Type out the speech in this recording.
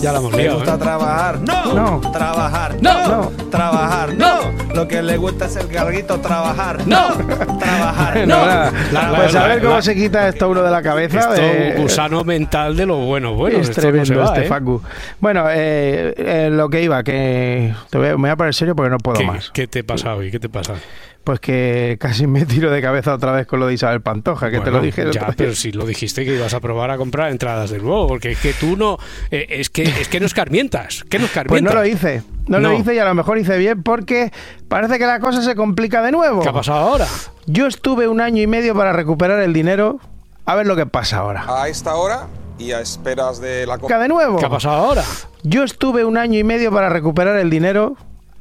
Ya la hemos ¿Le liado, gusta trabajar? No. No. Trabajar. No. No. Trabajar. No. Lo que le gusta es el carguito trabajar. No. Trabajar. No, No. nada. Pues a ver cómo se quita esto uno de la cabeza. Esto es un gusano mental de lo bueno. Es Esto tremendo no se va, este Facu. Bueno, lo que iba, que me voy a poner serio porque no puedo más. ¿Qué te pasa hoy? ¿Qué te pasa? Pues que casi me tiro de cabeza otra vez con lo de Isabel Pantoja, que te lo dije. Ya, pero si lo dijiste que ibas a probar a comprar entradas de nuevo, porque es que tú no... es que no escarmientas. ¿Qué no escarmientas? Pues no lo hice. No lo hice y a lo mejor hice bien porque parece que la cosa se complica de nuevo. ¿Qué ha pasado ahora? Yo estuve 1 año y medio para recuperar el dinero. A ver lo que pasa ahora. A esta hora y a esperas de la... De nuevo. ¿Qué ha pasado ahora? Yo estuve 1 año y medio para recuperar el dinero